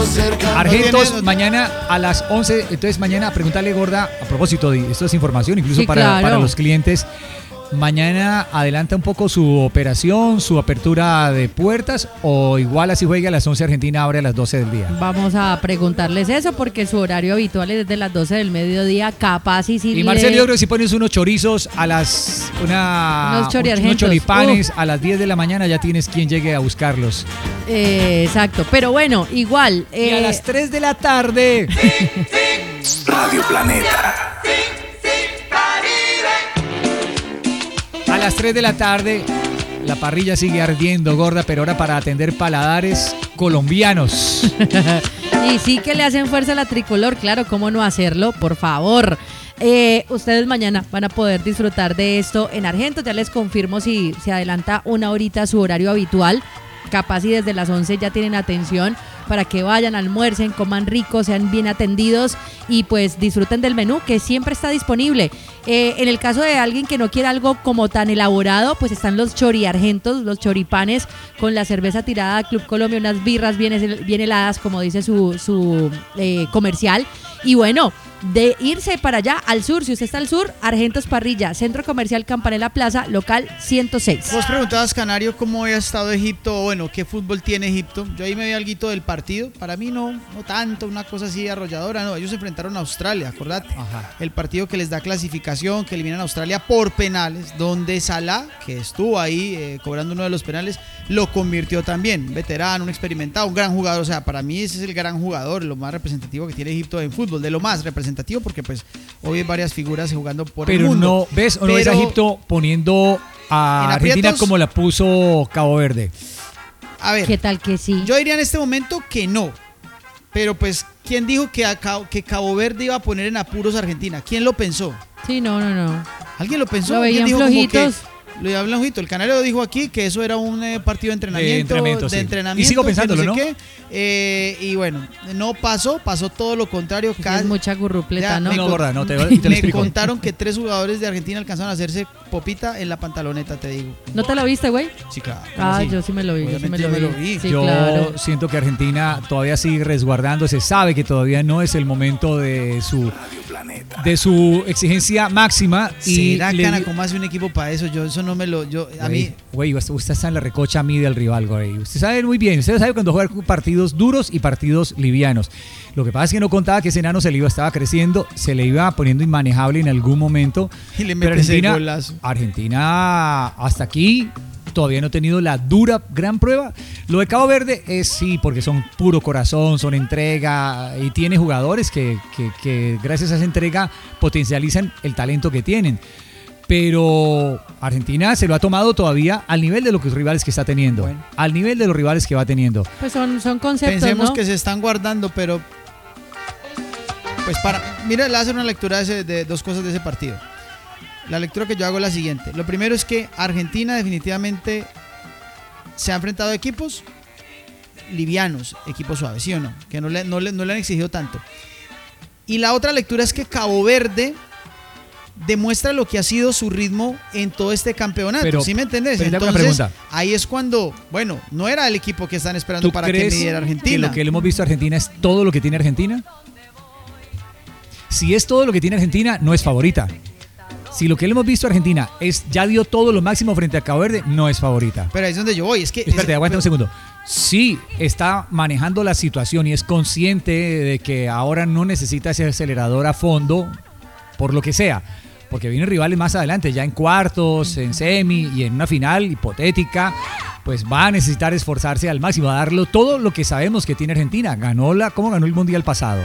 Argentos, mañana a las 11. Entonces, mañana, preguntarle, Gorda, a propósito de esto es información, incluso sí, para los clientes. Mañana adelanta un poco su operación, su apertura de puertas, o igual así juegue a las 11 Argentina abre a las 12 del día. Vamos a preguntarles eso porque su horario habitual es desde las 12 del mediodía, capaz y si. Y Marcelo, yo creo que si pones unos chorizos a las unos choripanes a las 10 de la mañana ya tienes quien llegue a buscarlos. Exacto, pero bueno, igual. Y a las 3 de la tarde. Radio Planeta. A las 3 de la tarde, la parrilla sigue ardiendo, Gorda, pero ahora para atender paladares colombianos. Y sí que le hacen fuerza a la tricolor, claro, ¿cómo no hacerlo? Por favor. Ustedes mañana van a poder disfrutar de esto en Argentos. Ya les confirmo si se adelanta una horita a su horario habitual. Capaz y desde las 11 ya tienen atención para que vayan, almuercen, coman rico, sean bien atendidos y pues disfruten del menú que siempre está disponible. En el caso de alguien que no quiera algo como tan elaborado, pues están los choriargentos, los choripanes con la cerveza tirada Club Colombia, unas birras bien heladas, como dice su comercial. Y bueno, de irse para allá al sur, si usted está al sur, Argentos Parrilla, Centro Comercial Campanella Plaza, local 106. Vos preguntabas, Canario, cómo había estado Egipto, bueno, qué fútbol tiene Egipto. Yo ahí me vi alguito del partido, para mí no tanto, una cosa así arrolladora, no, ellos se enfrentaron a Australia, acordate. Ajá. El partido que les da clasificación, que eliminan a Australia por penales, donde Salah, que estuvo ahí cobrando uno de los penales, lo convirtió también, veterano, un experimentado, un gran jugador, o sea, para mí ese es el gran jugador, lo más representativo que tiene Egipto en fútbol, de lo más representativo, porque pues hoy hay varias figuras jugando por el mundo. Pero no ves a Egipto poniendo a Argentina como la puso Cabo Verde. A ver, ¿qué tal que sí? Yo diría en este momento que no, pero pues, ¿quién dijo que Cabo Verde iba a poner en apuros a Argentina? ¿Quién lo pensó? Sí, no. ¿Alguien lo pensó? Lo veían dijo flojitos. Lo hablan flojito. El Canario dijo aquí que eso era un partido de entrenamiento. Sí. Entrenamiento. Y sigo pensándolo, ¿no? Y bueno, no pasó todo lo contrario. Es mucha currupleta, ¿no? No, Gorda, no, te lo Me explico. contaron que 3 jugadores de Argentina alcanzaron a hacerse popita en la pantaloneta, te digo. ¿No te lo viste, güey? Sí, claro. Sí. Yo sí me lo vi. Sí, yo claro. siento que Argentina todavía sigue resguardándose, sabe que todavía no es el momento de su exigencia máxima. ¿Será, Cana, cómo hace un equipo para eso? Yo eso no me lo... Güey, usted está en la recocha a mí del rival, güey. Usted sabe muy bien, usted sabe cuando juega partidos duros y partidos livianos. Lo que pasa es que no contaba que ese enano estaba creciendo, se le iba poniendo inmanejable en algún momento. Y le mete ese golazo. Argentina hasta aquí todavía no ha tenido la dura gran prueba. Lo de Cabo Verde es sí, porque son puro corazón, son entrega y tiene jugadores que gracias a esa entrega potencializan el talento que tienen. Pero Argentina se lo ha tomado todavía al nivel de los rivales que está teniendo. Bueno. Al nivel de los rivales que va teniendo. Pues son conceptos, pensemos, ¿no? Que se están guardando, pero... Pues mira, le voy a hacer una lectura de 2 cosas de ese partido. La lectura que yo hago es la siguiente. Lo primero es que Argentina definitivamente se ha enfrentado a equipos livianos, equipos suaves, ¿sí o no? Que no le han exigido tanto. Y la otra lectura es que Cabo Verde demuestra lo que ha sido su ritmo en todo este campeonato, ¿sí me entendés? Entonces, ahí es cuando, bueno, no era el equipo que están esperando para que midiera Argentina. ¿Que lo que le hemos visto a Argentina es todo lo que tiene Argentina? Si es todo lo que tiene Argentina, no es favorita. Si lo que le hemos visto a Argentina ya dio todo lo máximo frente a Cabo Verde, no es favorita. Pero ahí es donde yo voy. Espérate, aguanta un segundo. Sí, está manejando la situación y es consciente de que ahora no necesita ese acelerador a fondo, por lo que sea. Porque vienen rivales más adelante, ya en cuartos, en semi y en una final hipotética, pues va a necesitar esforzarse al máximo, a darlo todo lo que sabemos que tiene Argentina. ¿Cómo ganó el Mundial pasado?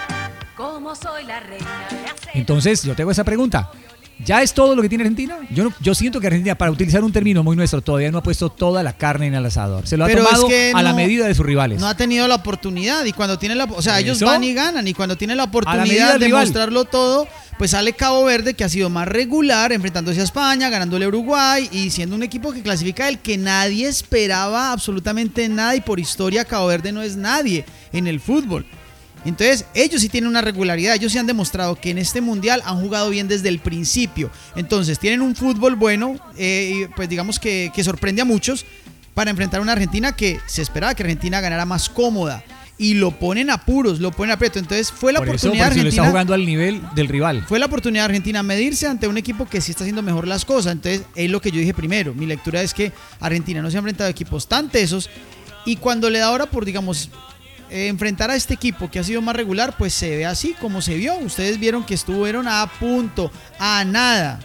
Entonces, yo tengo esa pregunta. ¿Ya es todo lo que tiene Argentina? Yo siento que Argentina, para utilizar un término muy nuestro, todavía no ha puesto toda la carne en el asador. Se lo ha tomado a la medida de sus rivales. No ha tenido la oportunidad y cuando tiene ellos van y ganan y cuando tienen la oportunidad de mostrarlo todo, pues sale Cabo Verde, que ha sido más regular, enfrentándose a España, ganándole a Uruguay y siendo un equipo que clasifica el que nadie esperaba absolutamente nada y por historia Cabo Verde no es nadie en el fútbol. Entonces, ellos sí tienen una regularidad, ellos sí han demostrado que en este mundial han jugado bien desde el principio. Entonces, tienen un fútbol bueno, pues digamos que sorprende a muchos para enfrentar a una Argentina que se esperaba que Argentina ganara más cómoda. y lo ponen a apuros, lo ponen a aprieto. Entonces fue la oportunidad de Argentina. Lo está Argentina. jugando al nivel del rival. Fue la oportunidad de Argentina medirse ante un equipo que sí está haciendo mejor las cosas. Entonces es lo que yo dije primero. Mi lectura es que Argentina no se ha enfrentado a equipos tan tesos y cuando le da ahora por, digamos, enfrentar a este equipo que ha sido más regular, pues se ve así como se vio. Ustedes vieron que estuvieron a punto, a nada.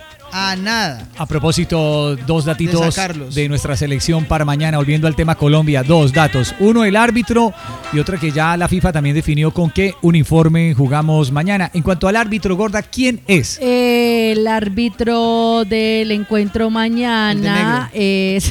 A propósito, dos datitos de sacarlos de nuestra selección para mañana, volviendo al tema Colombia, dos datos. Uno, el árbitro, y otra que ya la FIFA también definió con qué uniforme jugamos mañana. En cuanto al árbitro, Gorda, ¿quién es? El árbitro del encuentro mañana es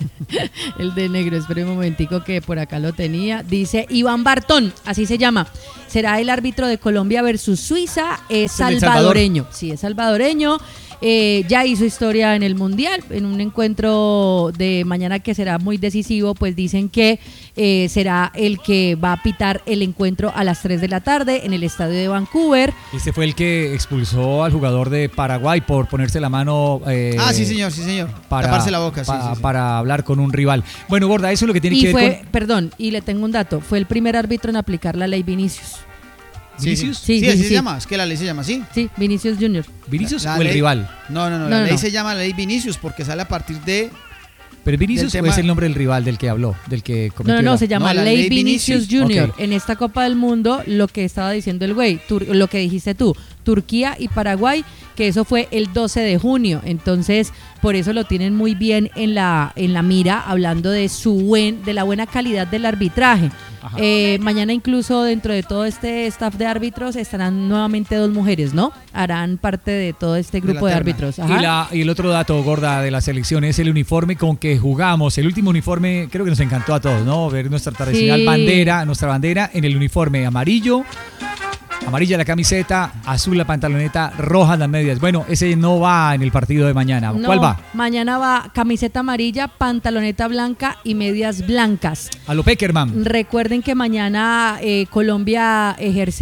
el de negro. Espera un momentico que por acá lo tenía. Dice Iván Bartón, así se llama. Será el árbitro de Colombia versus Suiza. Es salvadoreño. Sí, es salvadoreño. Ya hizo historia en el Mundial, en un encuentro de mañana que será muy decisivo, pues dicen que será el que va a pitar el encuentro a las 3 de la tarde en el estadio de Vancouver. Este fue el que expulsó al jugador de Paraguay por ponerse la mano. Sí señor. Taparse la boca, sí. Para hablar con un rival. Bueno, Gorda, eso es lo que tiene que ver con... Perdón, y le tengo un dato, fue el primer árbitro en aplicar la ley Vinicius. ¿Vinicius? Sí, así se llama, es que la ley se llama así. Sí, Vinicius Junior. ¿Vinicius o el rival? No, la ley se llama ley Vinicius porque sale a partir de... ¿Pero Vinicius o es el nombre del rival del que habló, del que cometió? No, se llama ley Vinicius Junior. Okay. En esta Copa del Mundo, lo que estaba diciendo el güey, lo que dijiste tú, Turquía y Paraguay, que eso fue el 12 de junio. Entonces, por eso lo tienen muy bien en la mira, hablando de de la buena calidad del arbitraje. Mañana incluso dentro de todo este staff de árbitros estarán nuevamente 2 mujeres, ¿no? Harán parte de todo este grupo de árbitros. Y el otro dato, Gorda, de la selección es el uniforme con que jugamos. El último uniforme creo que nos encantó a todos, ¿no? Ver nuestra tradicional nuestra bandera en el uniforme amarilla la camiseta, azul la pantaloneta, roja las medias. Bueno, ese no va en el partido de mañana. ¿Cuál va? Mañana va camiseta amarilla, pantaloneta blanca y medias blancas. A lo Peckerman. Recuerden que mañana Colombia ejerce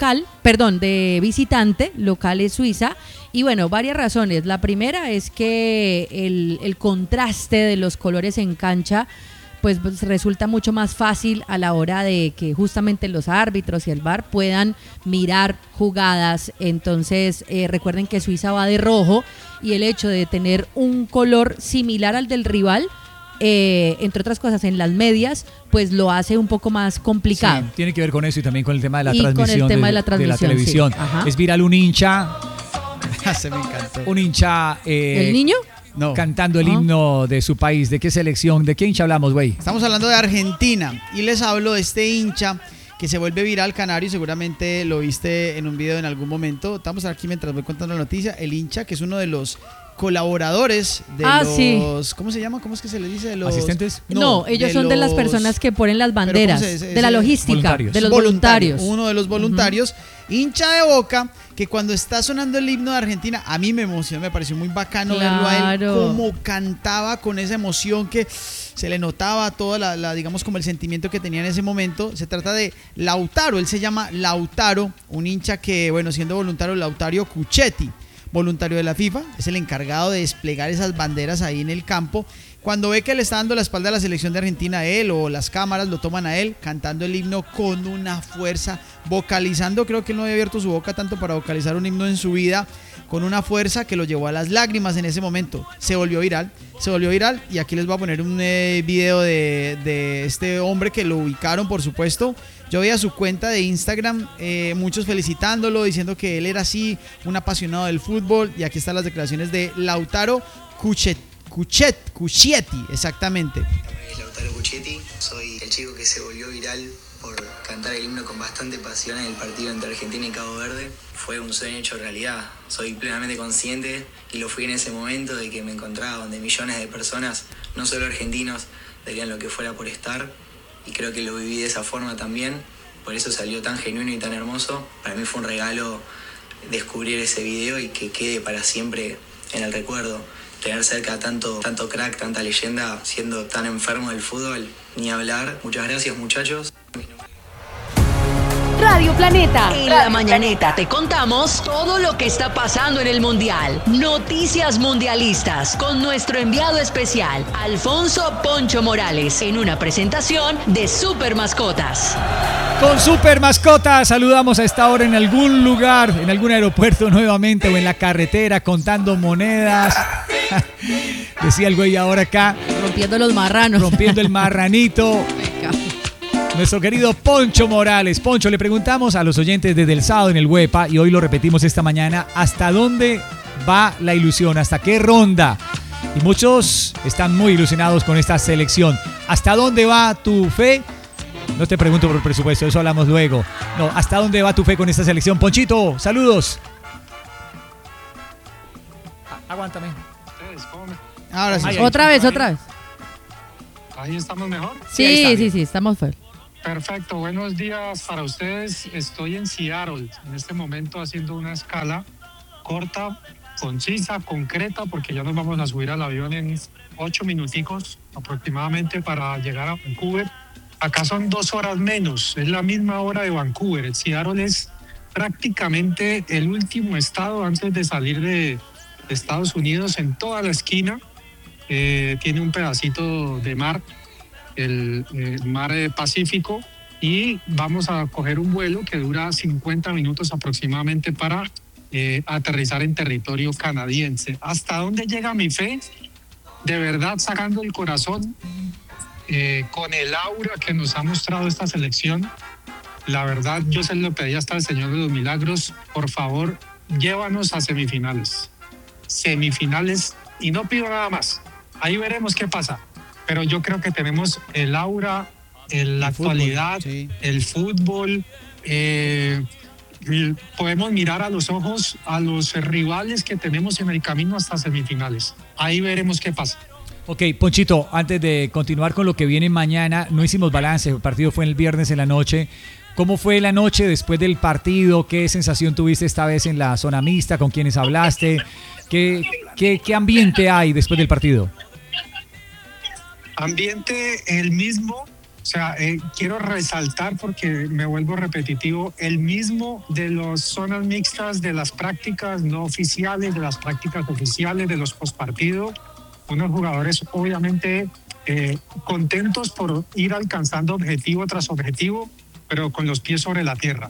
de visitante, local es Suiza. Y bueno, varias razones. La primera es que el contraste de los colores en cancha pues resulta mucho más fácil a la hora de que justamente los árbitros y el VAR puedan mirar jugadas. Entonces recuerden que Suiza va de rojo y el hecho de tener un color similar al del rival, entre otras cosas en las medias, pues lo hace un poco más complicado. Sí, tiene que ver con eso y también con el tema de la transmisión, con el tema de la televisión. Sí. Es viral un hincha. Se me encantó. Un hincha. ¿El niño? No. Cantando el himno de su país. ¿De qué selección? ¿De qué hincha hablamos, güey? Estamos hablando de Argentina y les hablo de este hincha que se vuelve viral, canario, seguramente lo viste en un video en algún momento. Estamos aquí mientras voy contando la noticia. El hincha, que es uno de los colaboradores de los... ¿Cómo se llama? ¿Cómo es que se le dice? De los ¿asistentes? No, ellos son de las personas que ponen las banderas, de la logística, de los voluntarios. Uno de los voluntarios, hincha de Boca, que cuando está sonando el himno de Argentina, a mí me emocionó, me pareció muy bacano verlo a él, cómo cantaba con esa emoción que se le notaba toda la digamos como el sentimiento que tenía en ese momento. Se trata de Lautaro, él se llama Lautaro, un hincha que, bueno, siendo voluntario, Lautaro Cuchetti, voluntario de la FIFA, es el encargado de desplegar esas banderas ahí en el campo. Cuando ve que le está dando la espalda a la selección de Argentina a él, o las cámaras lo toman a él, cantando el himno con una fuerza, vocalizando, creo que él no había abierto su boca tanto para vocalizar un himno en su vida, con una fuerza que lo llevó a las lágrimas en ese momento. Se volvió viral, y aquí les voy a poner un video de este hombre que lo ubicaron, por supuesto. Yo veía su cuenta de Instagram, muchos felicitándolo, diciendo que él era así, un apasionado del fútbol, y aquí están las declaraciones de Lautaro Cuchetti, exactamente. Lautaro Cuchetti, soy el chico que se volvió viral por cantar el himno con bastante pasión en el partido entre Argentina y Cabo Verde. Fue un sueño hecho realidad. Soy plenamente consciente, y lo fui en ese momento, de que me encontraba donde millones de personas, no solo argentinos, darían lo que fuera por estar, y creo que lo viví de esa forma también. Por eso salió tan genuino y tan hermoso. Para mí fue un regalo descubrir ese video y que quede para siempre en el recuerdo. Tener cerca tanto crack, tanta leyenda, siendo tan enfermo del fútbol, ni hablar. Muchas gracias, muchachos. Radio Planeta. En la mañaneta te contamos todo lo que está pasando en el Mundial. Noticias mundialistas con nuestro enviado especial, Alfonso Poncho Morales, en una presentación de Super Mascotas. Con Super Mascota saludamos a esta hora en algún lugar, en algún aeropuerto nuevamente o en la carretera contando monedas. Decía el güey ahora acá. Rompiendo los marranos. Rompiendo el marranito. Nuestro querido Poncho Morales. Poncho, le preguntamos a los oyentes desde el sábado en el Huepa y hoy lo repetimos esta mañana, ¿hasta dónde va la ilusión? ¿Hasta qué ronda? Y muchos están muy ilusionados con esta selección. ¿Hasta dónde va tu fe? No te pregunto por el presupuesto, eso hablamos luego. No, ¿hasta dónde va tu fe con esta selección? Ponchito, saludos. Aguántame. Ahora sí. Otra vez. Ahí estamos mejor. Sí, estamos fuera. Perfecto, buenos días para ustedes. Estoy en Seattle en este momento haciendo una escala corta, concisa, concreta, porque ya nos vamos a subir al avión en 8 minuticos aproximadamente para llegar a Vancouver. Acá son 2 horas menos, es la misma hora de Vancouver. El Seattle es prácticamente el último estado antes de salir de Estados Unidos, en toda la esquina. Tiene un pedacito de mar, el mar Pacífico, y vamos a coger un vuelo que dura 50 minutos aproximadamente para aterrizar en territorio canadiense. ¿Hasta dónde llega mi fe? De verdad, sacando el corazón, con el aura que nos ha mostrado esta selección, la verdad yo se lo pedí hasta al Señor de los Milagros, por favor, llévanos a semifinales, y no pido nada más, ahí veremos qué pasa, pero yo creo que tenemos el aura, la actualidad, sí. El fútbol, podemos mirar a los ojos a los rivales que tenemos en el camino hasta semifinales, ahí veremos qué pasa. Ok, Ponchito, antes de continuar con lo que viene mañana, no hicimos balance, el partido fue el viernes en la noche. ¿Cómo fue la noche después del partido? ¿Qué sensación tuviste esta vez en la zona mixta? ¿Con quiénes hablaste? ¿Qué ambiente hay después del partido? Ambiente el mismo, o sea, quiero resaltar porque me vuelvo repetitivo, el mismo de las zonas mixtas, de las prácticas no oficiales, de las prácticas oficiales, de los postpartidos. Unos jugadores obviamente contentos por ir alcanzando objetivo tras objetivo, pero con los pies sobre la tierra,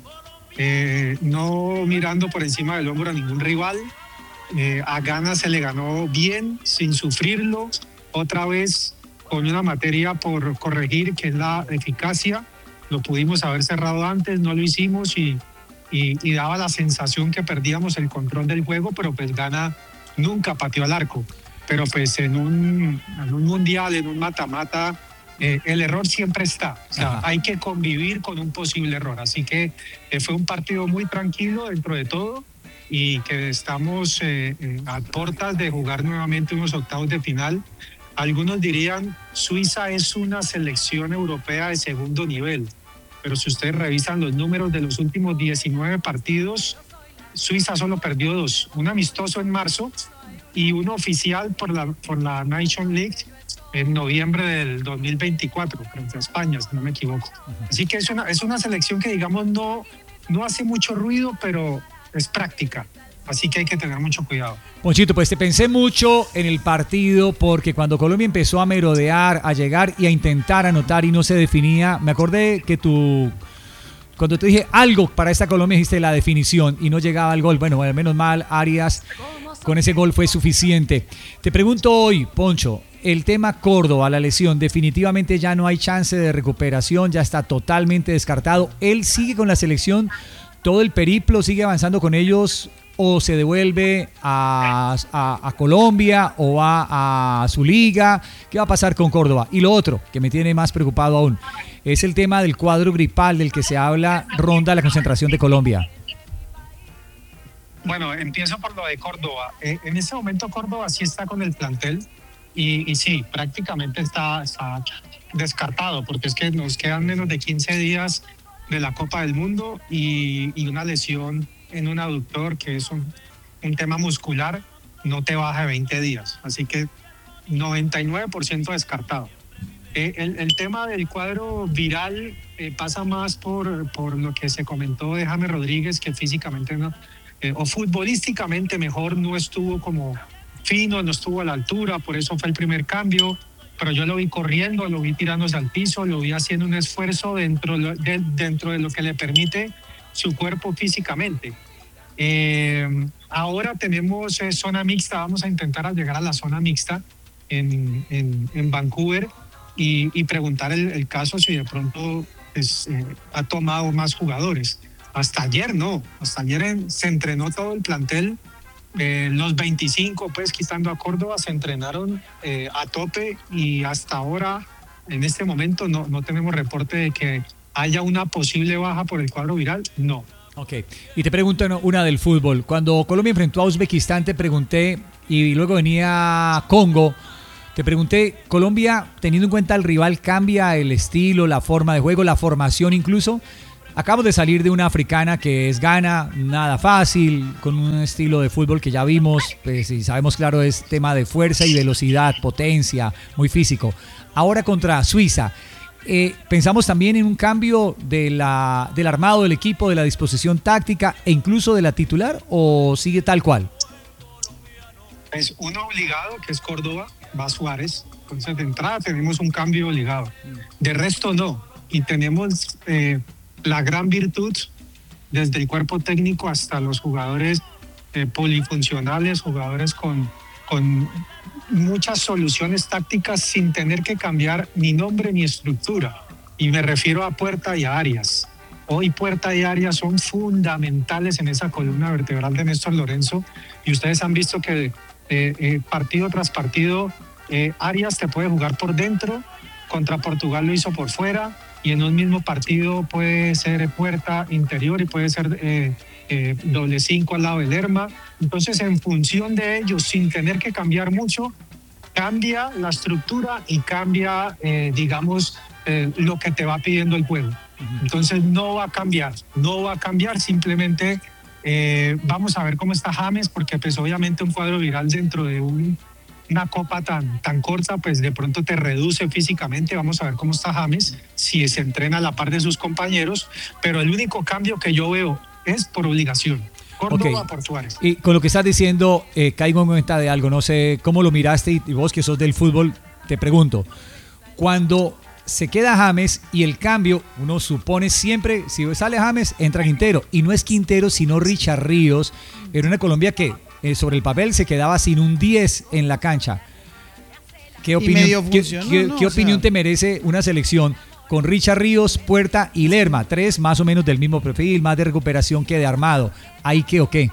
no mirando por encima del hombro a ningún rival. A Ghana se le ganó bien, sin sufrirlo, otra vez con una materia por corregir, que es la eficacia. Lo pudimos haber cerrado antes, no lo hicimos y daba la sensación que perdíamos el control del juego, pero pues Ghana nunca pateó al arco. Pero pues en un mundial, en un mata-mata, el error siempre está. O sea, hay que convivir con un posible error. Así que fue un partido muy tranquilo dentro de todo y que estamos a puertas de jugar nuevamente unos octavos de final. Algunos dirían, Suiza es una selección europea de segundo nivel. Pero si ustedes revisan los números de los últimos 19 partidos, Suiza solo perdió 2. Un amistoso en marzo y uno oficial por la Nation League en noviembre del 2024 frente a España, si no me equivoco. Así que es una selección que, digamos, no hace mucho ruido, pero es práctica. Así que hay que tener mucho cuidado. Ponchito, pues te pensé mucho en el partido porque cuando Colombia empezó a merodear, a llegar y a intentar anotar y no se definía, me acordé que cuando te dije algo para esta Colombia dijiste la definición y no llegaba al gol. Bueno, menos mal, Arias con ese gol fue suficiente. Te pregunto hoy, Poncho, el tema Córdoba, la lesión, definitivamente ya no hay chance de recuperación, ya está totalmente descartado. Él sigue con la selección, todo el periplo sigue avanzando con ellos, o se devuelve a Colombia o va a su liga. ¿Qué va a pasar con Córdoba? Y lo otro, que me tiene más preocupado aún, es el tema del cuadro gripal del que se habla, ronda la concentración de Colombia. Bueno, empiezo por lo de Córdoba. En este momento Córdoba sí está con el plantel y sí, prácticamente está descartado, porque es que nos quedan menos de 15 días de la Copa del Mundo y una lesión en un aductor, que es un tema muscular, no te baja de 20 días. Así que 99% descartado. El tema del cuadro viral pasa más por lo que se comentó de James Rodríguez, que físicamente o futbolísticamente mejor no estuvo como fino, no estuvo a la altura, por eso fue el primer cambio. pero yo lo vi corriendo, lo vi tirándose al piso, lo vi haciendo un esfuerzo dentro de lo que le permite su cuerpo físicamente. Ahora tenemos zona mixta, vamos a intentar llegar a la zona mixta en Vancouver y preguntar el caso si de pronto ha tomado más jugadores. Hasta ayer no, hasta ayer se entrenó todo el plantel. Los 25, pues quitando a Córdoba, se entrenaron a tope y hasta ahora, en este momento, no tenemos reporte de que haya una posible baja por el cuadro viral, no. Ok, y te pregunto una del fútbol. Cuando Colombia enfrentó a Uzbekistán, te pregunté, y luego venía Congo, te pregunté, ¿Colombia, teniendo en cuenta el rival, cambia el estilo, la forma de juego, la formación incluso? Acabamos de salir de una africana que es Ghana, nada fácil, con un estilo de fútbol que ya vimos, pues, y sabemos claro, es tema de fuerza y velocidad, potencia, muy físico. Ahora contra Suiza, pensamos también en un cambio del armado del equipo, de la disposición táctica e incluso de la titular, ¿o sigue tal cual? Es uno obligado, que es Córdoba, va Suárez, entonces de entrada tenemos un cambio obligado, de resto no, y tenemos la gran virtud, desde el cuerpo técnico hasta los jugadores polifuncionales, jugadores con muchas soluciones tácticas sin tener que cambiar ni nombre ni estructura. Y me refiero a Puerta y a Arias. Hoy Puerta y Arias son fundamentales en esa columna vertebral de Néstor Lorenzo. Y ustedes han visto que partido tras partido, Arias te puede jugar por dentro, contra Portugal lo hizo por fuera, y en un mismo partido puede ser Puerta interior y puede ser doble 5 al lado del Lerma. Entonces, en función de ello, sin tener que cambiar mucho, cambia la estructura y cambia, lo que te va pidiendo el juego. Entonces, no va a cambiar, simplemente vamos a ver cómo está James, porque pues obviamente un cuadro viral dentro de una copa tan corta, pues de pronto te reduce físicamente. Vamos a ver cómo está James, si se entrena a la par de sus compañeros, pero el único cambio que yo veo es por obligación. Córdoba por Suárez. Y con lo que estás diciendo, caigo en cuenta de algo, no sé cómo lo miraste, y vos que sos del fútbol, te pregunto, cuando se queda James y el cambio, uno supone siempre, si sale James, entra Quintero, y no es Quintero, sino Richard Ríos, en una Colombia que sobre el papel se quedaba sin un 10 en la cancha. ¿Qué opinión te merece una selección con Richard Ríos, Puerta y Lerma? 3 más o menos del mismo perfil, más de recuperación que de armado. ¿Ahí qué o qué?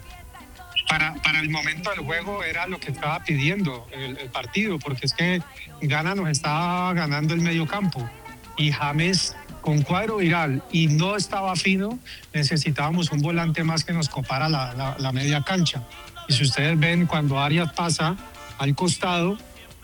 Para el momento del juego era lo que estaba pidiendo el partido, porque es que Ghana nos estaba ganando el medio campo y James con cuadro viral y no estaba fino, necesitábamos un volante más que nos copara la media cancha. Y si ustedes ven, cuando Arias pasa al costado,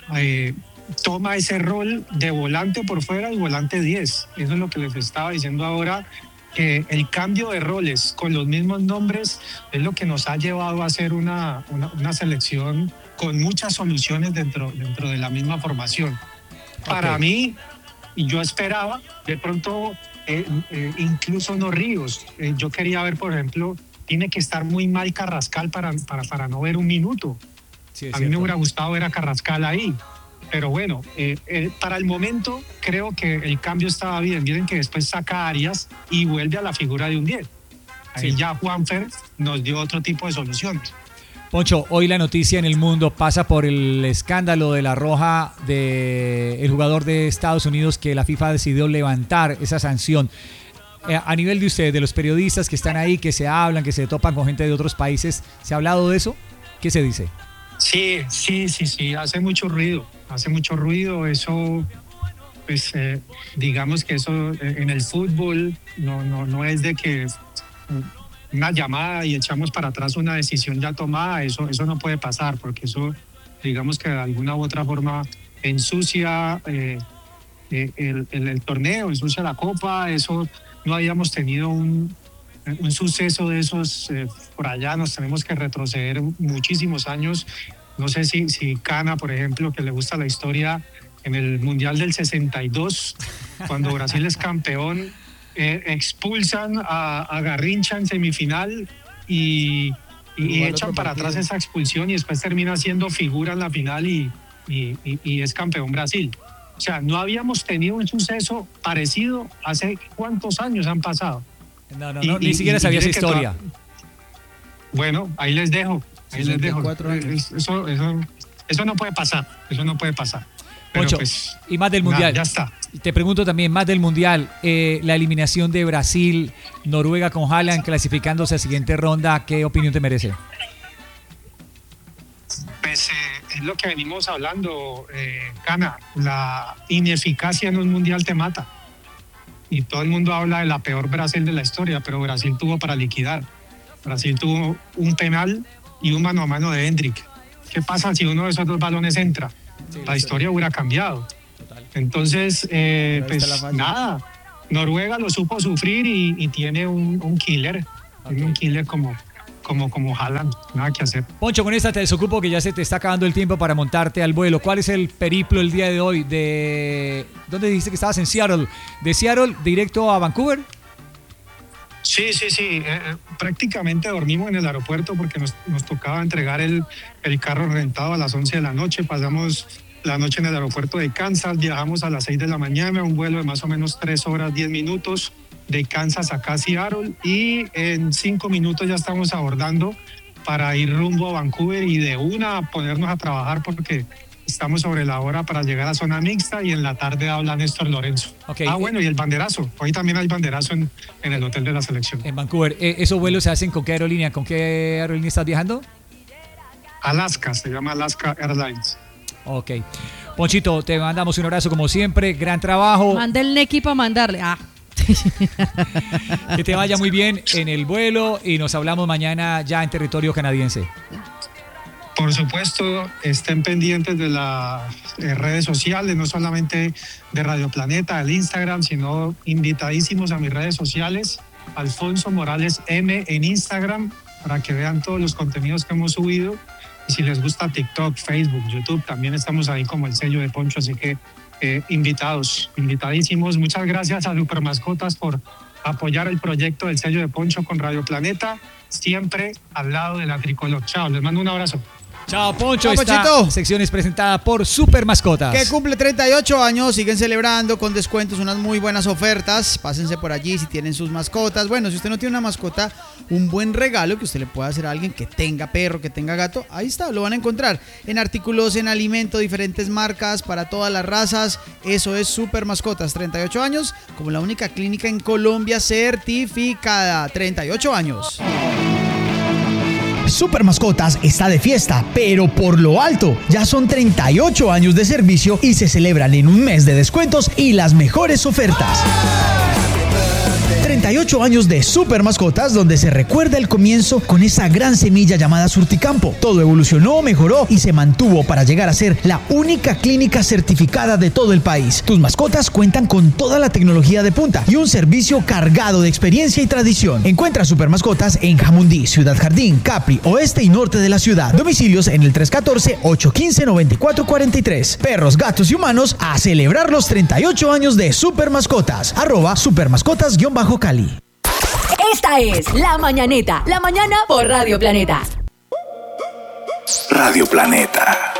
toma ese rol de volante por fuera y volante 10. Eso es lo que les estaba diciendo ahora, que el cambio de roles con los mismos nombres es lo que nos ha llevado a hacer una selección con muchas soluciones dentro de la misma formación. Para mí, y yo esperaba, de pronto, incluso no Ríos. Yo quería ver, por ejemplo, tiene que estar muy mal Carrascal para no ver un minuto. Sí, a mí me hubiera gustado ver a Carrascal ahí. Pero bueno, para el momento creo que el cambio estaba bien. Miren que después saca a Arias y vuelve a la figura de un 10. Ahí ya Juanfer nos dio otro tipo de soluciones. Poncho, hoy la noticia en el mundo pasa por el escándalo de la roja del jugador de Estados Unidos, que la FIFA decidió levantar esa sanción. A nivel de ustedes, de los periodistas que están ahí, que se hablan, que se topan con gente de otros países, ¿se ha hablado de eso? ¿Qué se dice? Sí, hace mucho ruido, eso, pues digamos que eso en el fútbol no es de que una llamada y echamos para atrás una decisión ya tomada, eso no puede pasar, porque eso, digamos que de alguna u otra forma ensucia el torneo, ensucia la copa. Eso no habíamos tenido un suceso de esos por allá, nos tenemos que retroceder muchísimos años. No sé si Cana, por ejemplo, que le gusta la historia, en el Mundial del 62, cuando Brasil es campeón, expulsan a Garrincha en semifinal y echan para atrás esa expulsión, y después termina siendo figura en la final y y es campeón Brasil. O sea, no habíamos tenido un suceso parecido hace cuántos años han pasado. No, ni siquiera sabía esa historia. Bueno, ahí les dejo. Eso no puede pasar. Pero Poncho, pues, y más del Mundial. Ya está. Te pregunto también, más del Mundial, la eliminación de Brasil, Noruega con Haaland clasificándose a la siguiente ronda, ¿qué opinión te merece? Pues es lo que venimos hablando, Cana, la ineficacia en un Mundial te mata. Y todo el mundo habla de la peor Brasil de la historia, pero Brasil tuvo para liquidar. Brasil tuvo un penal y un mano a mano de Hendrick. ¿Qué pasa si uno de esos dos balones entra? La historia hubiera cambiado. Entonces, pues nada, Noruega lo supo sufrir y tiene un killer, tiene un killer como Haaland, nada que hacer. Poncho, con esta te desocupo que ya se te está acabando el tiempo para montarte al vuelo. ¿Cuál es el periplo el día de hoy? ¿Dónde dijiste que estabas? En Seattle. ¿De Seattle directo a Vancouver? Sí. Prácticamente dormimos en el aeropuerto porque nos tocaba entregar el carro rentado a las 11 de la noche. Pasamos la noche en el aeropuerto de Kansas, viajamos a las 6 de la mañana, un vuelo de más o menos 3 horas 10 minutos de Kansas acá a Seattle, y en 5 minutos ya estamos abordando para ir rumbo a Vancouver y de una ponernos a trabajar porque estamos sobre la hora para llegar a zona mixta, y en la tarde habla Néstor Lorenzo. Okay. Bueno, y el banderazo. Hoy también hay banderazo en el hotel de la selección. En Vancouver. ¿Esos vuelos se hacen con qué aerolínea? ¿Con qué aerolínea estás viajando? Alaska, se llama Alaska Airlines. Ok. Ponchito, te mandamos un abrazo como siempre. Gran trabajo. Manda el Neki para mandarle. Que te vaya muy bien en el vuelo y nos hablamos mañana ya en territorio canadiense. Por supuesto, estén pendientes de las redes sociales, no solamente de Radio Planeta, el Instagram, sino invitadísimos a mis redes sociales, Alfonso Morales M en Instagram, para que vean todos los contenidos que hemos subido. Y si les gusta TikTok, Facebook, YouTube, también estamos ahí como el sello de Poncho, así que invitadísimos. Muchas gracias a Supermascotas por apoyar el proyecto del sello de Poncho con Radio Planeta, siempre al lado de la tricolor. Chao, les mando un abrazo. Chao, Poncho. Chao, esta Ponchito. sección es presentada por Supermascotas. Que cumple 38 años, siguen celebrando con descuentos, unas muy buenas ofertas. Pásense por allí si tienen sus mascotas. Bueno, si usted no tiene una mascota, un buen regalo que usted le pueda hacer a alguien que tenga perro, que tenga gato, ahí está, lo van a encontrar. En artículos, en alimento, diferentes marcas para todas las razas. Eso es Supermascotas, 38 años, como la única clínica en Colombia certificada. 38 años. Supermascotas está de fiesta, pero por lo alto. Ya son 38 años de servicio y se celebran en un mes de descuentos y las mejores ofertas. 38 años de Supermascotas, donde se recuerda el comienzo con esa gran semilla llamada Surticampo. Todo evolucionó, mejoró y se mantuvo para llegar a ser la única clínica certificada de todo el país. Tus mascotas cuentan con toda la tecnología de punta y un servicio cargado de experiencia y tradición. Encuentra Supermascotas en Jamundí, Ciudad Jardín, Capri, oeste y norte de la ciudad. Domicilios en el 314-815-9443. Perros, gatos y humanos, a celebrar los 38 años de Supermascotas. @Supermascotas_Cali. Esta es La Mañaneta, la mañana por Radio Planeta. Radio Planeta.